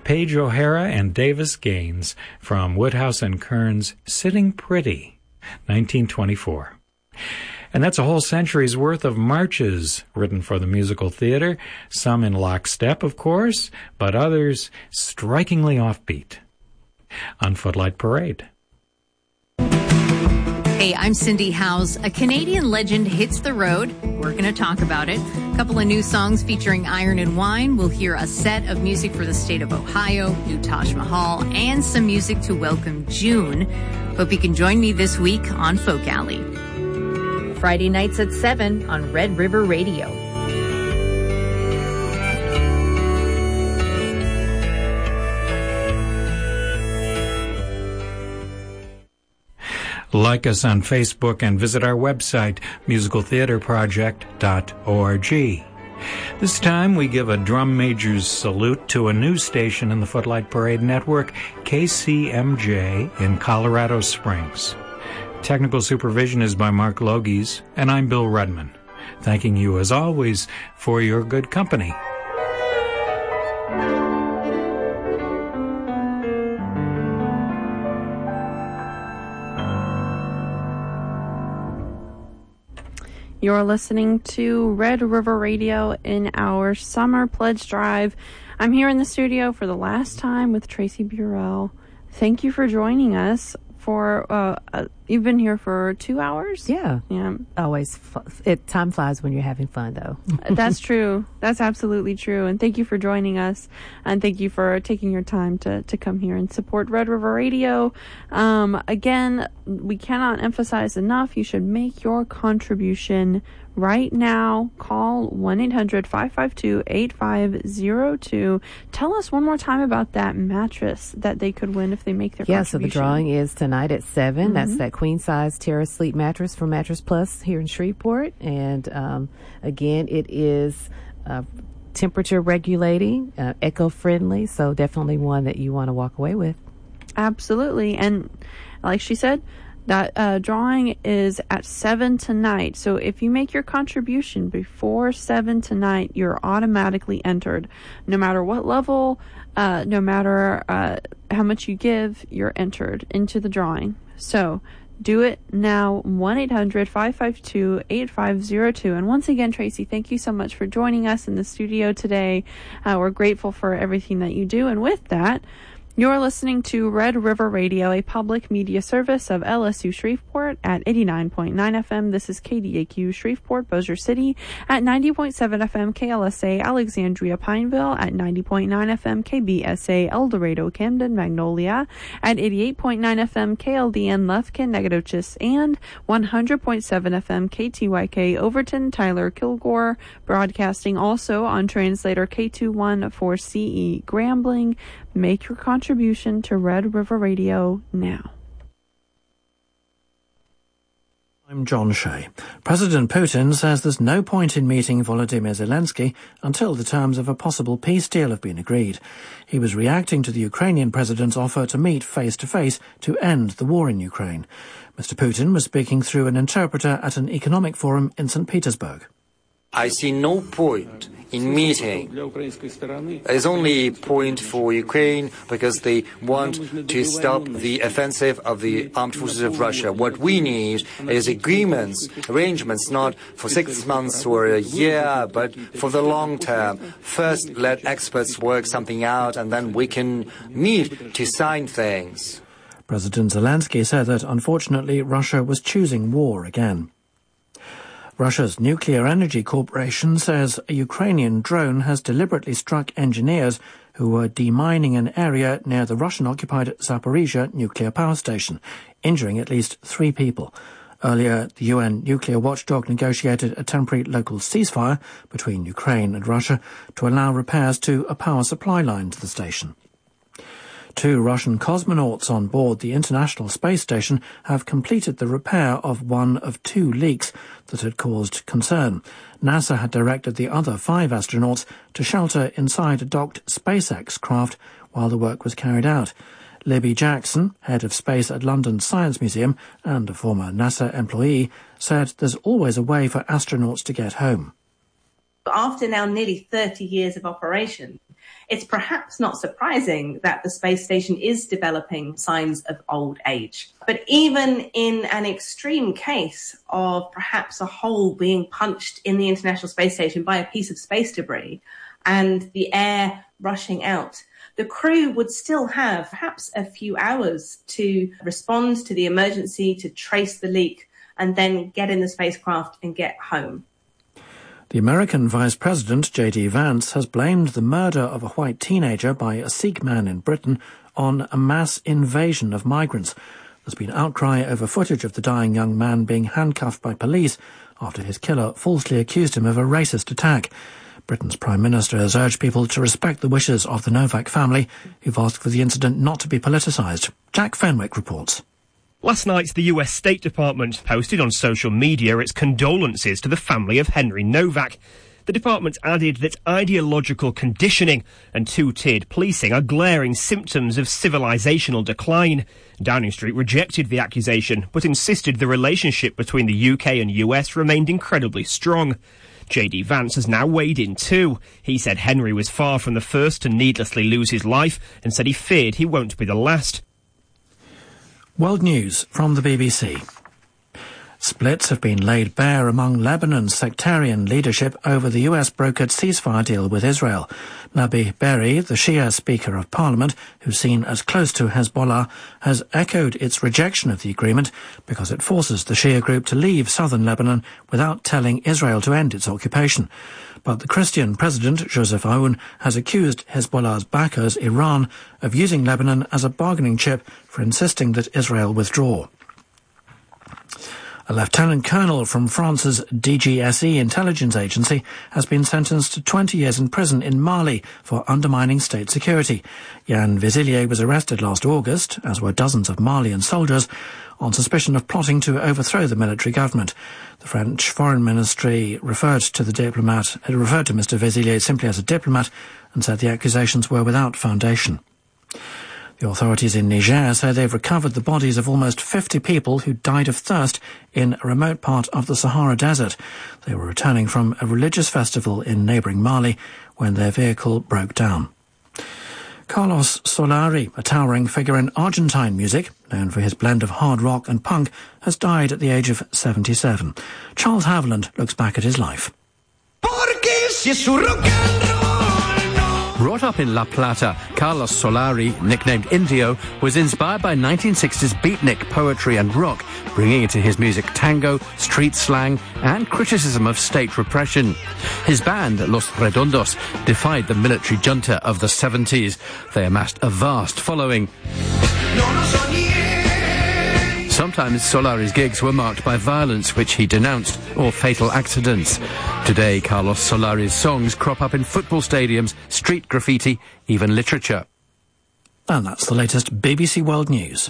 Paige O'Hara and Davis Gaines from Woodhouse and Kearns' Sitting Pretty, 1924. And that's a whole century's worth of marches written for the musical theater, some in lockstep, of course, but others strikingly offbeat. On Footlight Parade. Hey, I'm Cindy Howes. A Canadian legend hits the road. We're going to talk about it. A couple of new songs featuring Iron and Wine. We'll hear a set of music for the state of Ohio, new Taj Mahal, and some music to welcome June. Hope you can join me this week on Folk Alley. Friday nights at 7 on Red River Radio. Like us on Facebook and visit our website, musicaltheaterproject.org. This time we give a drum major's salute to a new station in the Footlight Parade network, KCMJ in Colorado Springs. Technical supervision is by Mark Logies, and I'm Bill Rudman, thanking you as always for your good company. You're listening to Red River Radio in our Summer Pledge Drive. I'm here in the studio for the last time with Tracy Burrell. Thank you for joining us. You've been here for 2 hours? Yeah. Always. Time flies when you're having fun, though. That's true. That's absolutely true. And thank you for joining us. And thank you for taking your time to come here and support Red River Radio. Again, we cannot emphasize enough. You should make your contribution right now. Call 1-800-552-8502. Tell us one more time about that mattress that they could win if they make their contribution. So the drawing is tonight at 7. Mm-hmm. That's that queen-size Terra Sleep mattress from Mattress Plus here in Shreveport. And again, it is temperature regulating, eco-friendly, so definitely one that you want to walk away with. Absolutely. And like she said, that drawing is at 7 tonight. So if you make your contribution before 7 tonight, you're automatically entered. No matter what level, no matter how much you give, you're entered into the drawing. So do it now, 1-800-552-8502. And once again, Tracy, thank you so much for joining us in the studio today. We're grateful for everything that you do. And with that, you're listening to Red River Radio, a public media service of LSU Shreveport at 89.9 FM. This is KDAQ Shreveport, Bossier City at 90.7 FM, KLSA Alexandria Pineville at 90.9 FM, KBSA El Dorado Camden Magnolia at 88.9 FM, KLDN Lufkin Nacogdoches and 100.7 FM, KTYK Overton Tyler Kilgore, broadcasting also on translator K214CE Grambling. Make your contribution to Red River Radio now. I'm John Shea. President Putin says there's no point in meeting Volodymyr Zelensky until the terms of a possible peace deal have been agreed. He was reacting to the Ukrainian president's offer to meet face-to-face to end the war in Ukraine. Mr. Putin was speaking through an interpreter at an economic forum in St. Petersburg. I see no point in meeting. There's only a point for Ukraine because they want to stop the offensive of the armed forces of Russia. What we need is agreements, arrangements, not for 6 months or a year, but for the long term. First, let experts work something out, and then we can meet to sign things. President Zelensky said that, unfortunately, Russia was choosing war again. Russia's Nuclear Energy Corporation says a Ukrainian drone has deliberately struck engineers who were demining an area near the Russian-occupied Zaporizhzhia nuclear power station, injuring at least 3 people. Earlier, the UN nuclear watchdog negotiated a temporary local ceasefire between Ukraine and Russia to allow repairs to a power supply line to the station. 2 Russian cosmonauts on board the International Space Station have completed the repair of one of 2 leaks that had caused concern. NASA had directed the other 5 astronauts to shelter inside a docked SpaceX craft while the work was carried out. Libby Jackson, head of space at London's Science Museum and a former NASA employee, said there's always a way for astronauts to get home. After now nearly 30 years of operation, it's perhaps not surprising that the space station is developing signs of old age. But even in an extreme case of perhaps a hole being punched in the International Space Station by a piece of space debris and the air rushing out, the crew would still have perhaps a few hours to respond to the emergency, to trace the leak, and then get in the spacecraft and get home. The American Vice President, J.D. Vance, has blamed the murder of a white teenager by a Sikh man in Britain on a mass invasion of migrants. There's been outcry over footage of the dying young man being handcuffed by police after his killer falsely accused him of a racist attack. Britain's Prime Minister has urged people to respect the wishes of the Novak family, who've asked for the incident not to be politicised. Jack Fenwick reports. Last night, the US State Department posted on social media its condolences to the family of Henry Novak. The department added that ideological conditioning and two-tiered policing are glaring symptoms of civilisational decline. Downing Street rejected the accusation, but insisted the relationship between the UK and US remained incredibly strong. J.D. Vance has now weighed in too. He said Henry was far from the first to needlessly lose his life and said he feared he won't be the last. World News from the BBC. Splits have been laid bare among Lebanon's sectarian leadership over the US-brokered ceasefire deal with Israel. Nabi Berri, the Shia Speaker of Parliament, who's seen as close to Hezbollah, has echoed its rejection of the agreement because it forces the Shia group to leave southern Lebanon without telling Israel to end its occupation. But the Christian president, Joseph Aoun, has accused Hezbollah's backers, Iran, of using Lebanon as a bargaining chip for insisting that Israel withdraw. A lieutenant colonel from France's DGSE intelligence agency has been sentenced to 20 years in prison in Mali for undermining state security. Yann Vézillier was arrested last August, as were dozens of Malian soldiers, on suspicion of plotting to overthrow the military government. The French Foreign Ministry referred to Mr. Vézillier simply as a diplomat and said the accusations were without foundation. The authorities in Niger say they've recovered the bodies of almost 50 people who died of thirst in a remote part of the Sahara Desert. They were returning from a religious festival in neighbouring Mali when their vehicle broke down. Carlos Solari, a towering figure in Argentine music, known for his blend of hard rock and punk, has died at the age of 77. Charles Haviland looks back at his life. Brought up in La Plata, Carlos Solari, nicknamed Indio, was inspired by 1960s beatnik poetry and rock, bringing into his music tango, street slang, and criticism of state repression. His band, Los Redondos, defied the military junta of the 70s. They amassed a vast following. Sometimes Solari's gigs were marked by violence, which he denounced, or fatal accidents. Today, Carlos Solari's songs crop up in football stadiums, street graffiti, even literature. And that's the latest BBC World News.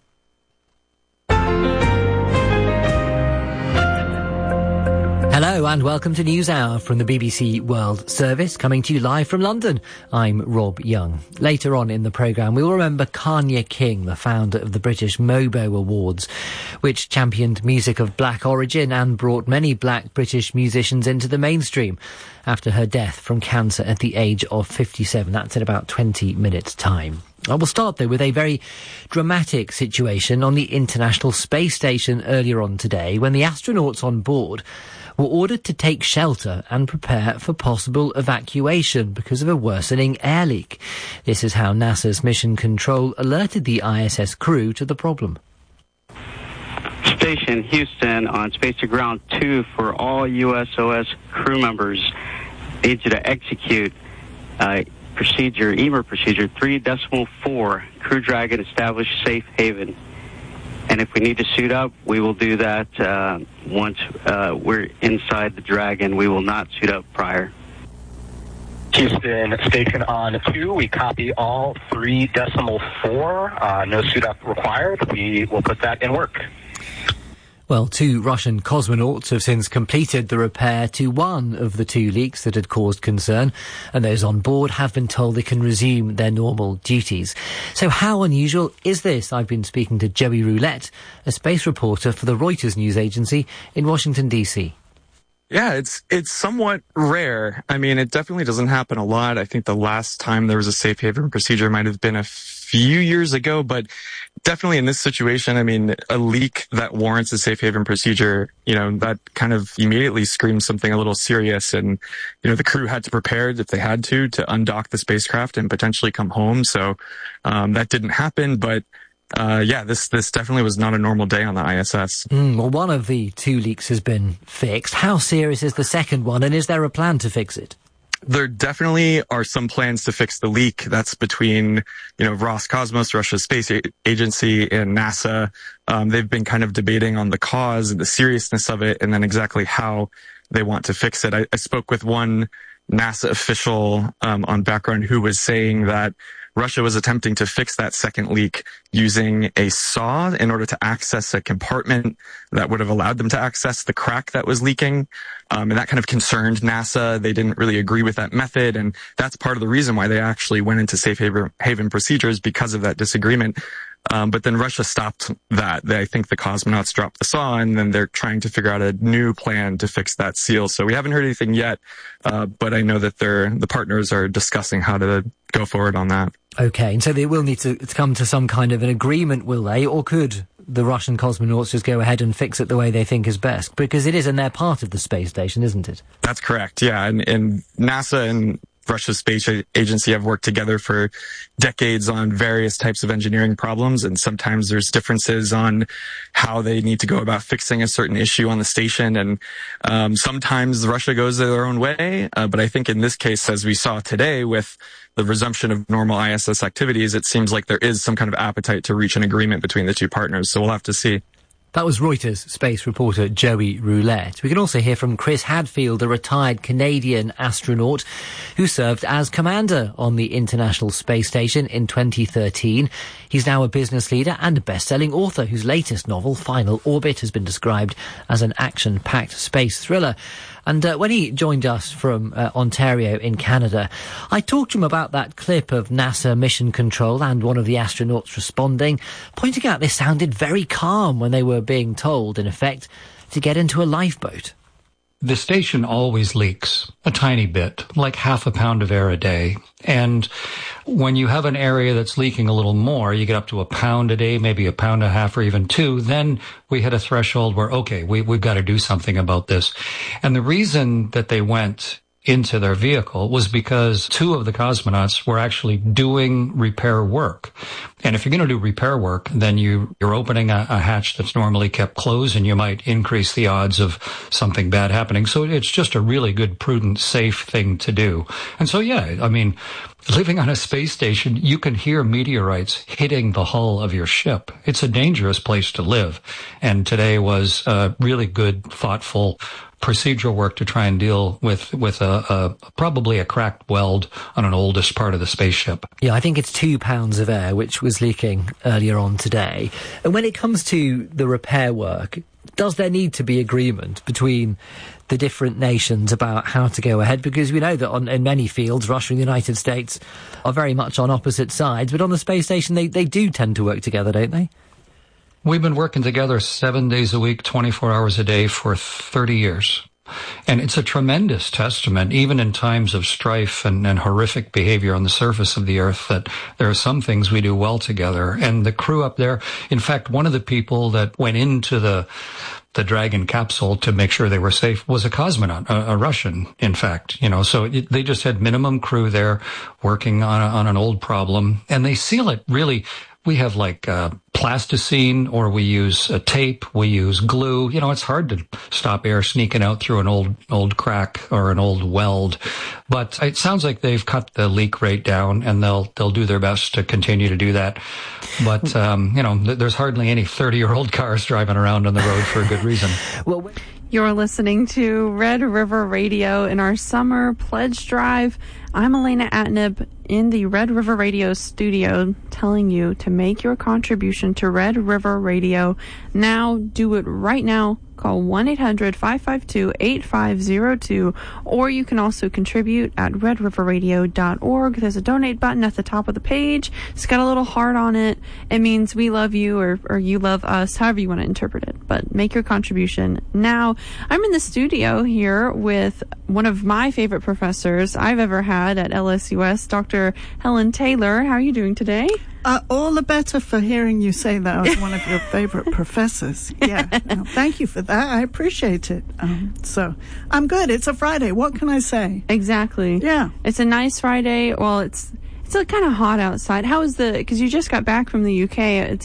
Hello and welcome to News Hour from the BBC World Service, coming to you live from London. I'm Rob Young. Later on in the programme, we'll remember Kanya King, the founder of the British MOBO Awards, which championed music of black origin and brought many black British musicians into the mainstream after her death from cancer at the age of 57. That's in about 20 minutes' time. I will start, though, with a very dramatic situation on the International Space Station earlier on today, when the astronauts on board were ordered to take shelter and prepare for possible evacuation because of a worsening air leak. This is how NASA's Mission Control alerted the ISS crew to the problem. Station Houston on Space to Ground 2 for all USOS crew members. Need you to execute procedure, EMER procedure 3.4, Crew Dragon established safe haven. And if we need to suit up, we will do that once we're inside the Dragon. We will not suit up prior. Houston Station on 2, we copy all 3.4, no suit up required. We will put that in work. Well, 2 Russian cosmonauts have since completed the repair to one of the 2 leaks that had caused concern, and those on board have been told they can resume their normal duties. So how unusual is this? I've been speaking to Joey Roulette, a space reporter for the Reuters news agency in Washington, D.C. Yeah, it's somewhat rare. I mean, it definitely doesn't happen a lot. I think the last time there was a safe haven procedure might have been a few years ago, but definitely in this situation, I mean, a leak that warrants a safe haven procedure, that kind of immediately screams something a little serious. And, the crew had to prepare, if they had to undock the spacecraft and potentially come home. So, that didn't happen, but this definitely was not a normal day on the ISS. Well, one of the 2 leaks has been fixed. How serious is the second one, and is there a plan to fix it? There definitely are some plans to fix the leak. That's between, Roscosmos, Russia's space agency, and NASA. They've been kind of debating on the cause and the seriousness of it, and then exactly how they want to fix it. I spoke with one NASA official on background who was saying that Russia was attempting to fix that second leak using a saw in order to access a compartment that would have allowed them to access the crack that was leaking. And that kind of concerned NASA. They didn't really agree with that method. And that's part of the reason why they actually went into safe haven procedures, because of that disagreement. But then Russia stopped that. I think the cosmonauts dropped the saw, and then they're trying to figure out a new plan to fix that seal. So we haven't heard anything yet, but I know that the partners are discussing how to go forward on that. Okay, and so they will need to come to some kind of an agreement, will they? Or could the Russian cosmonauts just go ahead and fix it the way they think is best? Because it is, and they're part of the space station, isn't it? That's correct, yeah. And NASA and Russia's space agency have worked together for decades on various types of engineering problems, and sometimes there's differences on how they need to go about fixing a certain issue on the station, and sometimes Russia goes their own way, but I think in this case, as we saw today with the resumption of normal ISS activities, it seems like there is some kind of appetite to reach an agreement between the two partners, so we'll have to see. That was Reuters space reporter Joey Roulette. We can also hear from Chris Hadfield, a retired Canadian astronaut who served as commander on the International Space Station in 2013. He's now a business leader and a best-selling author whose latest novel, Final Orbit, has been described as an action-packed space thriller. And when he joined us from Ontario in Canada, I talked to him about that clip of NASA Mission Control and one of the astronauts responding, pointing out they sounded very calm when they were being told, in effect, to get into a lifeboat. The station always leaks a tiny bit, like half a pound of air a day. And when you have an area that's leaking a little more, you get up to a pound a day, maybe a pound and a half or even 2, then we hit a threshold where, okay, we've got to do something about this. And the reason that they went into their vehicle was because 2 of the cosmonauts were actually doing repair work. And if you're going to do repair work, then you're opening a hatch that's normally kept closed, and you might increase the odds of something bad happening. So it's just a really good, prudent, safe thing to do. And so, yeah, I mean, living on a space station, you can hear meteorites hitting the hull of your ship. It's a dangerous place to live. And today was really good, thoughtful procedural work to try and deal with probably a cracked weld on an oldest part of the spaceship. Yeah, I think it's 2 pounds of air, which was leaking earlier on today. And when it comes to the repair work, does there need to be agreement between the different nations about how to go ahead? Because we know that in many fields, Russia and the United States are very much on opposite sides, but on the space station, they do tend to work together, don't they? We've been working together 7 days a week, 24 hours a day for 30 years. And it's a tremendous testament, even in times of strife and horrific behavior on the surface of the Earth, that there are some things we do well together. And the crew up there, in fact, one of the people that went into the Dragon capsule to make sure they were safe was a cosmonaut, a Russian, in fact, so they just had minimum crew there working on an old problem, and they seal it really. We have like plasticine, or we use tape, we use glue. It's hard to stop air sneaking out through an old crack or an old weld. But it sounds like they've cut the leak rate down, and they'll do their best to continue to do that. But, there's hardly any 30-year-old cars driving around on the road for a good reason. You're listening to Red River Radio in our summer pledge drive. I'm Elena Atnib in the Red River Radio studio, telling you to make your contribution to Red River Radio now. Do it right now. Call 1-800-552-8502, or you can also contribute at redriverradio.org. There's a donate button at the top of the page. It's got a little heart on it. It means we love you or you love us, however you want to interpret it. But make your contribution now. I'm in the studio here with one of my favorite professors I've ever had at LSUS, Dr. Helen Taylor. How are you doing today? All the better for hearing you say that I was one of your favorite professors. Yeah, thank you for that. I appreciate it. So I'm good. It's a Friday. What can I say? Exactly. Yeah. It's a nice Friday. Well, it's kind of hot outside. How is because you just got back from the UK.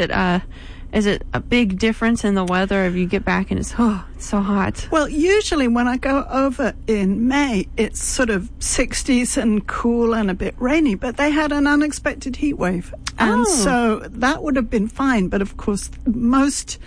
Is it a big difference in the weather if you get back and it's so hot? Well, usually when I go over in May, it's sort of 60s and cool and a bit rainy, but they had an unexpected heat wave. And so that would have been fine. But of course, most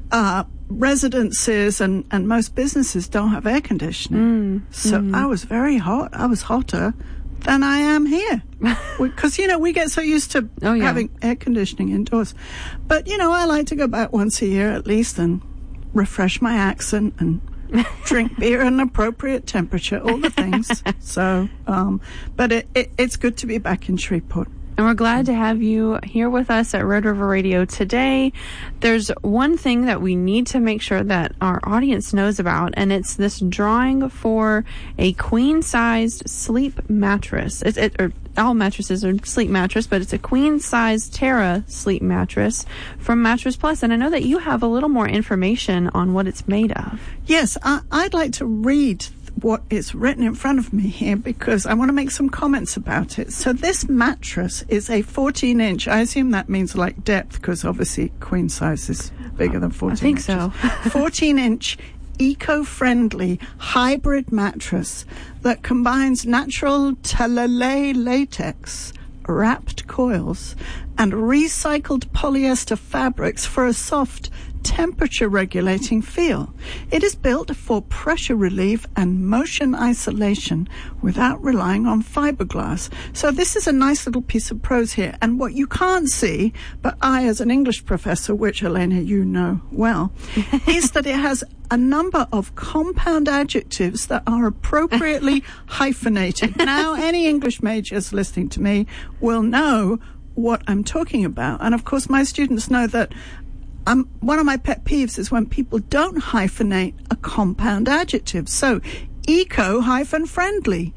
residences and most businesses don't have air conditioning. I was very hot. I was hotter than I am here. Because, we get so used to having air conditioning indoors. But, I like to go back once a year at least and refresh my accent and drink beer at an appropriate temperature, all the things. So, but it's good to be back in Shreveport. And we're glad to have you here with us at Red River Radio today. There's one thing that we need to make sure that our audience knows about, and it's this drawing for a queen-sized sleep mattress. All mattresses are sleep mattress, but it's a queen-sized Terra sleep mattress from Mattress Plus. And I know that you have a little more information on what it's made of. Yes, I'd like to read what is written in front of me here because I want to make some comments about it. So this mattress is a 14-inch. I assume that means like depth because obviously queen size is bigger than 14 I think inches. so. 14-inch eco-friendly hybrid mattress that combines natural Talalay latex, wrapped coils, and recycled polyester fabrics for a soft, temperature-regulating feel. It is built for pressure relief and motion isolation without relying on fiberglass. So this is a nice little piece of prose here. And what you can't see, but I, as an English professor, which, Elena, you know well, is that it has a number of compound adjectives that are appropriately hyphenated. Now, any English majors listening to me will know what I'm talking about. And, of course, my students know that one of my pet peeves is when people don't hyphenate a compound adjective. So, eco-friendly,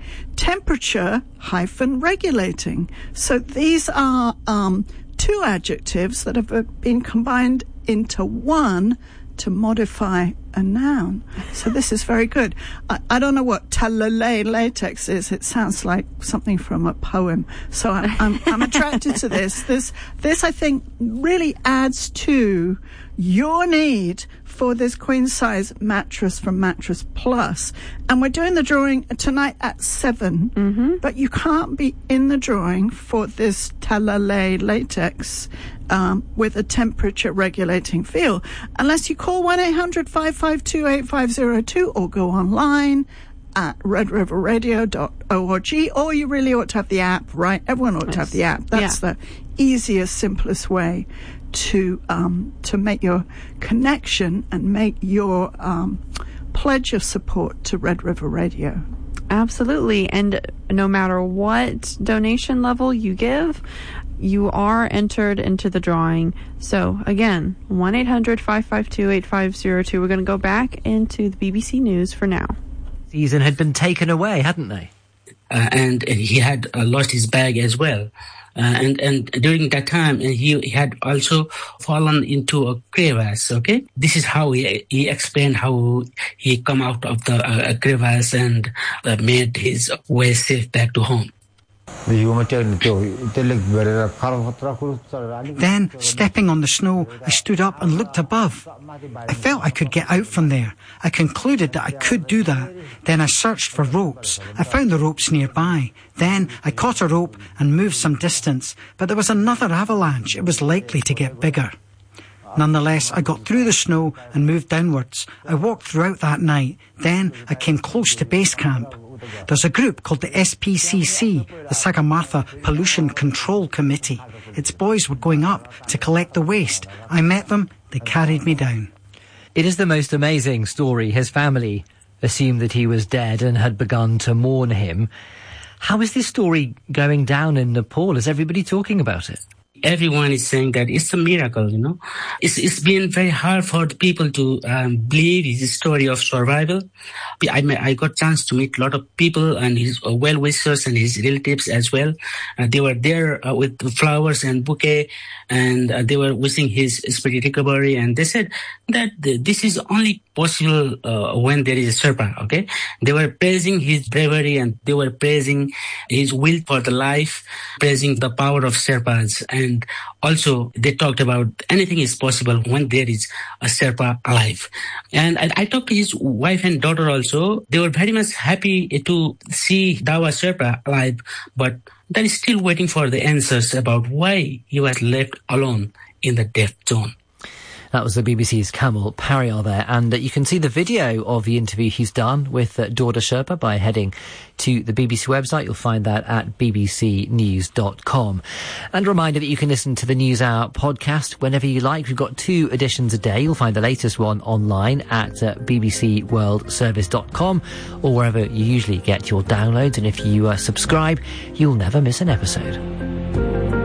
temperature-regulating. So these are two adjectives that have been combined into one to modify a noun. So this is very good. I don't know what Talalay latex is. It sounds like something from a poem. So I'm attracted to this. This I think really adds to your need for this queen size mattress from Mattress Plus. And we're doing the drawing tonight at 7, but you can't be in the drawing for this Talalay latex with a temperature regulating feel unless you call 1-800-552-8502 or go online at redriverradio.org, or you really ought to have the app, right? Everyone ought to have the app. That's the easiest, simplest way to make your connection and make your pledge of support to Red River Radio. Absolutely. And no matter what donation level you give, you are entered into the drawing. So again, 1-800-552-8502. We're going to go back into the BBC News for now. Season had been taken away, hadn't they? And he had lost his bag as well. And during that time, he had also fallen into a crevasse, okay? This is how he explained how he come out of the crevasse and made his way safe back to home. Then, stepping on the snow, I stood up and looked above. I felt I could get out from there. I concluded that I could do that. Then I searched for ropes. I found the ropes nearby. Then I caught a rope and moved some distance. But there was another avalanche. It was likely to get bigger. Nonetheless, I got through the snow and moved downwards. I walked throughout that night. Then I came close to base camp. There's a group called the SPCC, the Sagarmatha Pollution Control Committee. Its boys were going up to collect the waste. I met them. They carried me down. It is the most amazing story. His family assumed that he was dead and had begun to mourn him. How is this story going down in Nepal? Is everybody talking about it? Everyone is saying that it's a miracle, you know. It's been very hard for the people to believe his story of survival. I got chance to meet a lot of people and his well-wishers and his relatives as well. They were there with flowers and bouquet, and they were wishing his speedy recovery. And they said that this is only possible when there is a Sherpa, okay? They were praising his bravery and they were praising his will for the life, praising the power of Sherpas. And also they talked about anything is possible when there is a Sherpa alive. And I talked to his wife and daughter also. They were very much happy to see Dawa Sherpa alive, but they're still waiting for the answers about why he was left alone in the death zone. That was the BBC's Kamal Parial there, and you can see the video of the interview he's done with Dorda Sherpa by heading to the BBC website. You'll find that at bbcnews.com. And a reminder that you can listen to the News Hour podcast whenever you like. We've got 2 editions a day. You'll find the latest one online at bbcworldservice.com or wherever you usually get your downloads. And if you subscribe, you'll never miss an episode.